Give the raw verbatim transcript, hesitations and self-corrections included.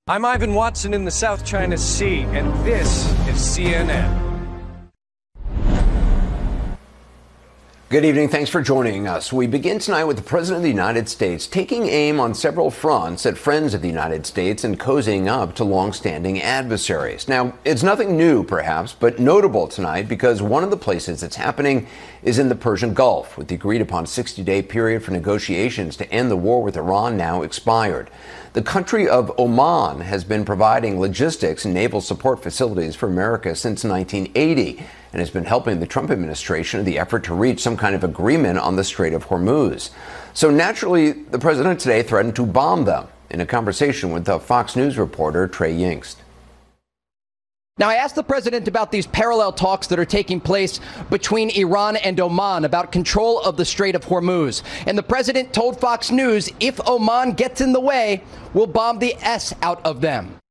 I'm Ivan Watson in the South China Sea, and this is C N N. Good evening. Thanks for joining us. We begin tonight with the President of the United States taking aim on several fronts at friends of the United States and cozying up to longstanding adversaries. Now, it's nothing new, perhaps, but notable tonight because one of the places it's happening is in the Persian Gulf, with the agreed-upon sixty-day period for negotiations to end the war with Iran now expired. The country of Oman has been providing logistics and naval support facilities for America since nineteen eighty and has been helping the Trump administration in the effort to reach some kind of agreement on the Strait of Hormuz. So naturally, the president today threatened to bomb them in a conversation with the Fox News reporter Trey Yingst. Now, I asked the president about these parallel talks that are taking place between Iran and Oman about control of the Strait of Hormuz. And the president told Fox News if Oman gets in the way, we'll bomb the S out of them.